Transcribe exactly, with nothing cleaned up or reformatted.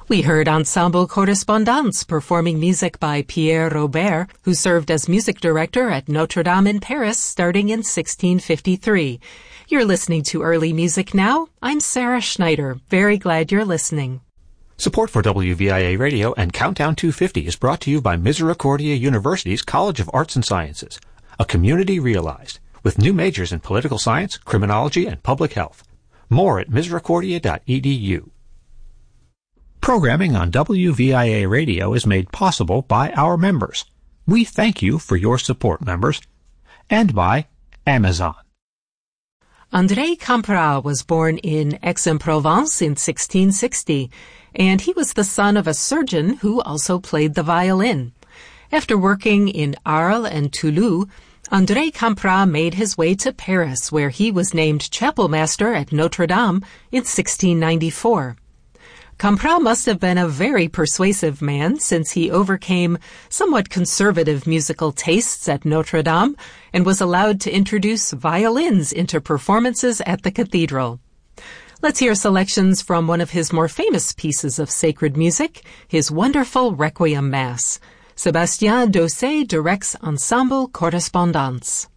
We heard Ensemble Correspondance performing music by Pierre Robert, who served as music director at Notre Dame in Paris starting in sixteen fifty-three. You're listening to Early Music Now. I'm Sarah Schneider. Very glad you're listening. Support for W V I A Radio and Countdown two fifty is brought to you by Misericordia University's College of Arts and Sciences, a community realized, with new majors in political science, criminology, and public health. More at misericordia dot e d u. Programming on W V I A Radio is made possible by our members. We thank you for your support, members. And by Amazon. André Campra was born in Aix-en-Provence in sixteen sixty, and he was the son of a surgeon who also played the violin. After working in Arles and Toulouse, André Campra made his way to Paris, where he was named chapel master at Notre Dame in sixteen ninety-four. Campra must have been a very persuasive man, since he overcame somewhat conservative musical tastes at Notre Dame and was allowed to introduce violins into performances at the cathedral. Let's hear selections from one of his more famous pieces of sacred music, his wonderful Requiem Mass. Sébastien Dosset directs Ensemble Correspondance.